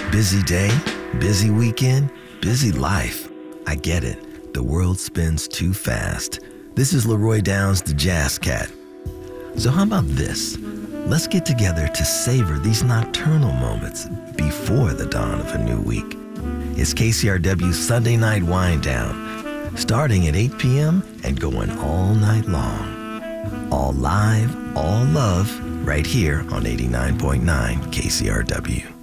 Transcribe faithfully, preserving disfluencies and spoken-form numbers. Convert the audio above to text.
Busy day, busy weekend, busy life. I get it. The world spins too fast. This is Leroy Downs, the Jazz Cat. So how about this? Let's get together to savor these nocturnal moments before the dawn of a new week. It's K C R W's Sunday Night Wind Down, starting at eight p.m. and going all night long. All live, all love, right here on eighty-nine point nine K C R W.